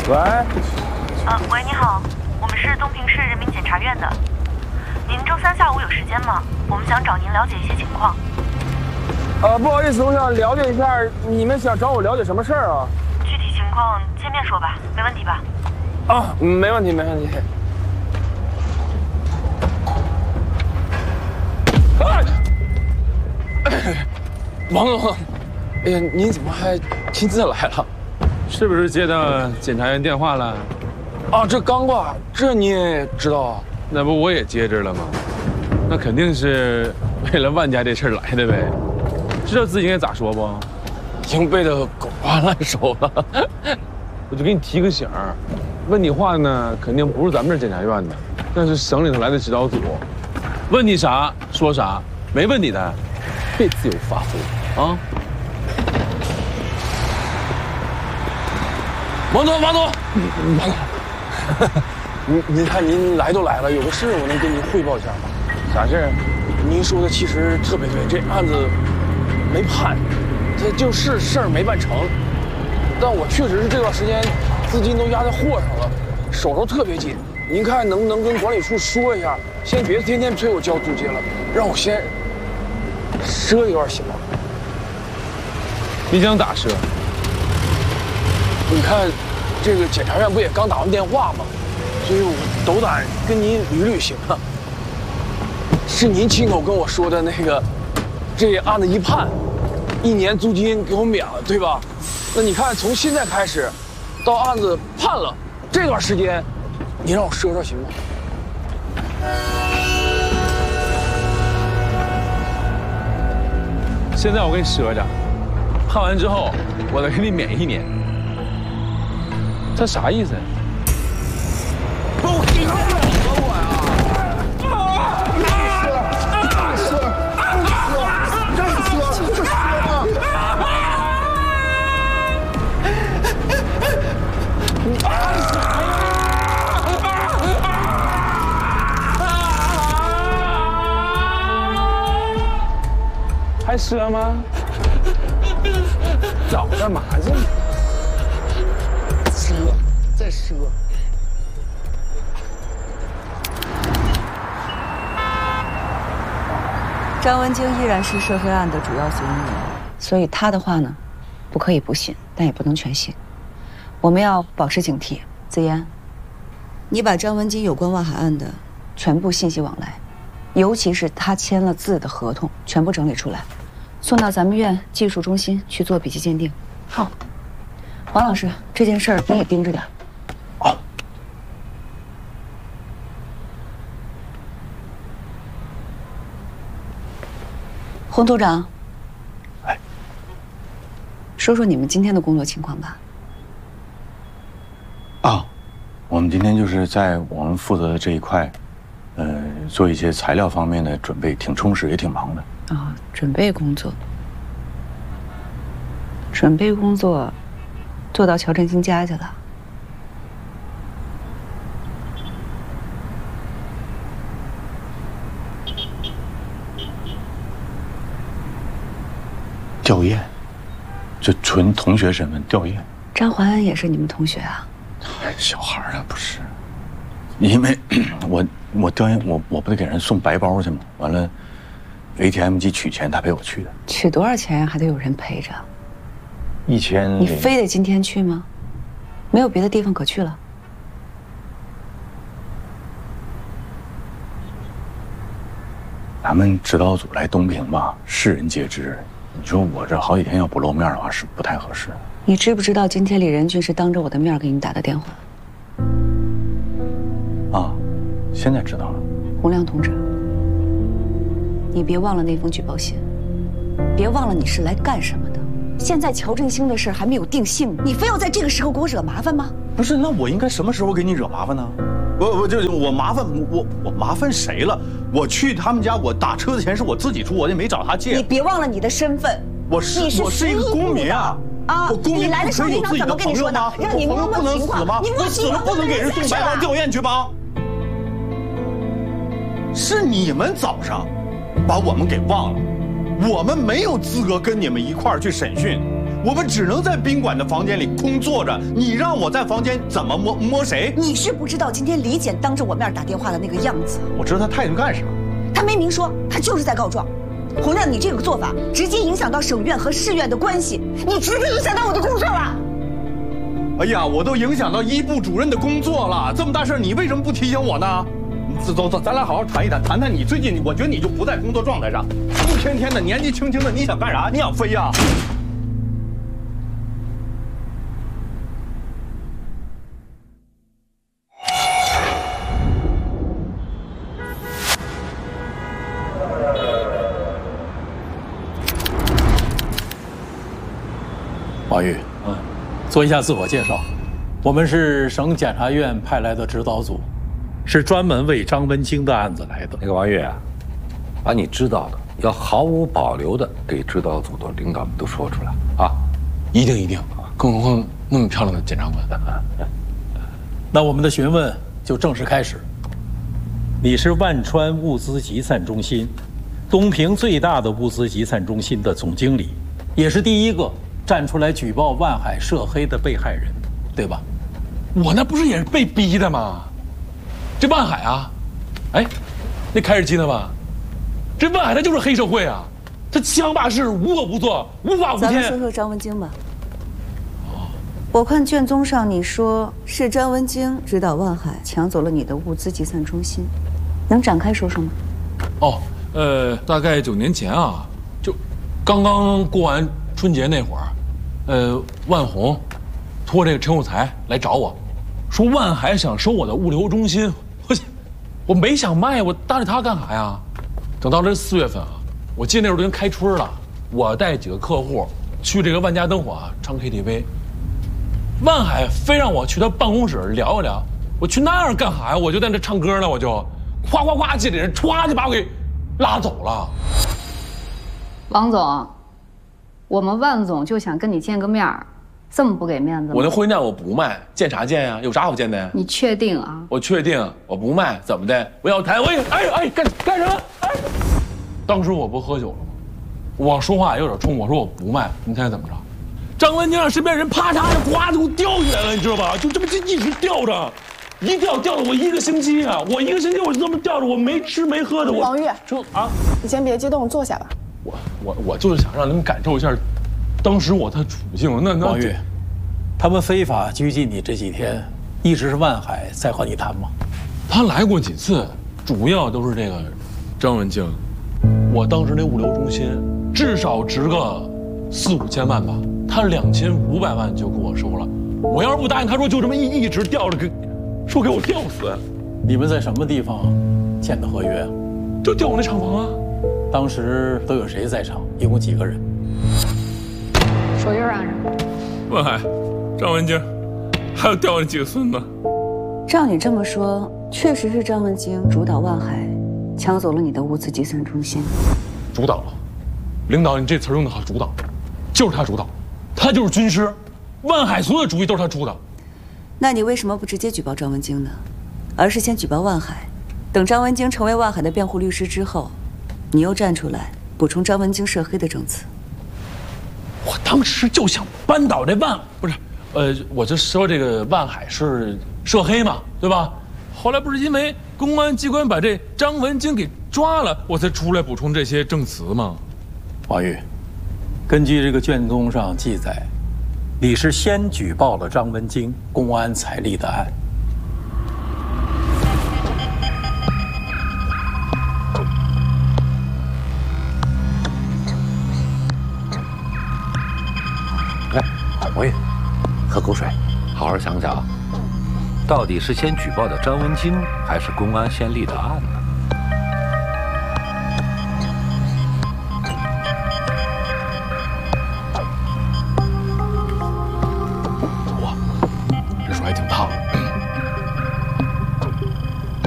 喂。 喂，你好，我们是东平市人民检察院的。您周三下午有时间吗？我们想找您了解一些情况。 不好意思，我想了解一下，你们想找我了解什么事儿啊？ 具体情况见面说吧，没问题吧？ 啊，没问题，没问题。王总，哎呀，您怎么还亲自来了？ 是不是接到检察院电话了？ 啊，这刚挂，这你也知道啊？ 那不我也接着了吗？那肯定是为了万家这事儿来的呗。知道自己应该咋说不？ 已经背得狗瓜烂熟了。 我就给你提个醒儿，问你话呢，肯定不是咱们这检察院的，那是省里头来的指导组。问你啥说啥，没问你的，别自由发挥啊！ 王总，您看您来都来了，有个事我能跟您汇报一下吗？ 啥事儿？ 您说的其实特别对，这案子没判，这就是事儿没办成。但我确实是这段时间资金都压在货上了，手头特别紧。您看能不能跟管理处说一下，先别天天催我交租金了，让我先赊一段行吗？ 你想咋赊？ 你看，这个检察院不也刚打完电话吗？所以我斗胆跟您捋行啊。是您亲口跟我说的那个，这案子一判，1年租金给我免了，对吧？那你看，从现在开始，到案子判了这段时间，你让我赊赊行吗？ 现在我给你赊着，判完之后我再给你免1年。这啥意思？ 不给我我呀！ 还赊吗？找干嘛去？ 再赊。 张文京依然是涉黑案的主要嫌疑人，所以他的话呢，不可以不信，但也不能全信。我们要保持警惕。子妍，你把张文京有关万海案的全部信息往来，尤其是他签了字的合同，全部整理出来，送到咱们院技术中心去做笔迹鉴定。好，王老师，这件事儿你也盯着点。 好。 洪组长， 哎， 说说你们今天的工作情况吧。 啊，我们今天就是在我们负责的这一块，做一些材料方面的准备，挺充实，也挺忙的。 哦，准备工作做到乔振兴家去了。 吊唁，就纯同学身份吊唁。 张怀恩也是你们同学啊？ 小孩啊，不是，因为我吊唁，我不得给人送白包去吗？完了 ，ATM 机取钱，他陪我去的。 取多少钱还得有人陪着。 1000。 你非得今天去吗？没有别的地方可去了？ 咱们指导组来东平吧，世人皆知。你说我这好几天要不露面的话，是不太合适。 你知不知道今天李仁俊是当着我的面给你打的电话？ 啊，现在知道了。 洪亮同志，你别忘了那封举报信，别忘了你是来干什么的。现在乔振兴的事还没有定性，你非要在这个时候给我惹麻烦吗？ 不是，那我应该什么时候给你惹麻烦呢？我麻烦我麻烦谁了？我去他们家，我打车的钱是我自己出，我也没找他借。 你别忘了你的身份， 我是一个公民啊！ 啊， 我公民你来的时候领导怎么跟你说的？让你摸摸情况，你我死了不能给人送白包吊唁去吧？是你们早上把我们给忘了，我们没有资格跟你们一块儿去审讯， 我们只能在宾馆的房间里空坐着。你让我在房间怎么摸谁？ 你是不知道今天李简当着我面打电话的那个样子。 我知道他态度干啥？ 他没明说，他就是在告状。洪亮，你这个做法直接影响到省院和市院的关系，你直接影响到我的工作了。 哎呀，我都影响到一部主任的工作了，这么大事你为什么不提醒我呢？走，咱俩好好谈一谈，谈谈你最近，我觉得你就不在工作状态上，一天天的年纪轻轻的，你想干啥？你想飞呀？ 王玉，做一下自我介绍。我们是省检察院派来的指导组，是专门为张文京的案子来的。 那个王玉啊，把你知道的要毫无保留的给指导组的领导们都说出来啊！ 一定，更何况那么漂亮的检察官。 那我们的询问就正式开始。你是万川物资集散中心，东平最大的物资集散中心的总经理，也是第一个站出来举报万海涉黑的被害人，对吧？ 我那不是也是被逼的吗？这万海啊，哎，那凯尔基呢吧？这万海他就是黑社会啊，他枪霸市，无恶不作，无法无天。 咱们说说张文京吧。我看卷宗上你说是张文京指导万海抢走了你的物资集散中心，能展开说说吗？ 大概9年前啊，就刚刚过完春节那会儿，万红托这个陈有才来找我，说万海想收我的物流中心，我没想卖，我搭理他干啥呀？等到这4月份啊，我记得那时候都已经开春了，我带几个客户去这个万家灯火啊唱 KTV， 万海非让我去他办公室聊一聊，我去那儿干啥呀？我就在那唱歌呢，我就夸夸夸几个人歘就把我给拉走了。 王总，我们万总就想跟你见个面儿，这么不给面子吗？ 我那婚宴我不卖，见啥见呀？有啥好见的呀？ 你确定啊？ 我确定，我不卖，怎么的？我要谈，我也干什么？哎，当时我不喝酒了吗？我说话也有点冲，我说我不卖，你猜怎么着？张文京让身边人啪嚓就呱就给我吊起来了，你知道吧？就这么一直吊着，一吊了我1个星期啊！我1个星期我就这么吊着，我没吃没喝的。 王玉，你先别激动，坐下吧。 我就是想让你们感受一下，当时我的处境。那王玉，他们非法拘禁你这几天，一直是万海在和你谈吗？ 他来过几次，主要都是这个张文京。我当时那物流中心至少值个4、5千万吧，他2500万就给我收了。我要是不答应，他说就这么一直吊着，说给我吊死。 你们在什么地方签的合约啊？ 就吊我那厂房啊。 当时都有谁在场？一共几个人？ 手印啊！ 万海、张文京，还有吊我那几个孙子。 照你这么说，确实是张文京主导万海抢走了你的物资集散中心。 主导，领导，你这词用得好，主导，就是他主导，他就是军师，万海所有主意都是他出的。 那你为什么不直接举报张文京呢？而是先举报万海，等张文京成为万海的辩护律师之后，你又站出来补充张文京涉黑的证词。 我当时就想扳倒这我就说这个万海是涉黑嘛，对吧？后来不是因为公安机关把这张文京给抓了，我才出来补充这些证词吗？ 王玉，根据这个卷宗上记载，你是先举报了张文京，公安才立的案。 王玉，喝口水，好好想想啊，到底是先举报的张文京，还是公安先立的案呢？